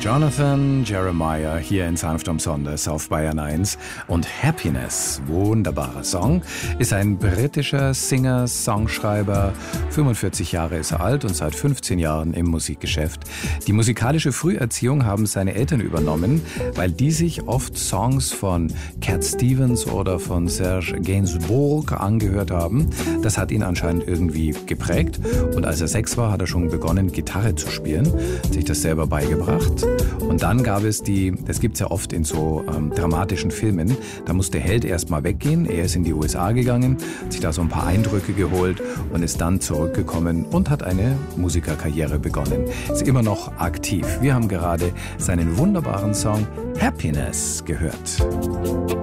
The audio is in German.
Jonathan Jeremiah hier in Sanft umsonst auf Bayern 1 und Happiness, wunderbarer Song, ist ein britischer Singer, Songschreiber, 45 Jahre ist er alt und seit 15 Jahren im Musikgeschäft. Die musikalische Früherziehung haben seine Eltern übernommen, weil die sich oft Songs von Cat Stevens oder von Serge Gainsbourg angehört haben. Das hat ihn anscheinend irgendwie geprägt und als er 6 war, hat er schon begonnen, Gitarre zu spielen, sich das selber beigebracht. Und dann gab es das gibt's ja oft in so dramatischen Filmen, da muss der Held erstmal weggehen, er ist in die USA gegangen, hat sich da so ein paar Eindrücke geholt und ist dann zurückgekommen und hat eine Musikerkarriere begonnen. Ist immer noch aktiv. Wir haben gerade seinen wunderbaren Song Happiness gehört.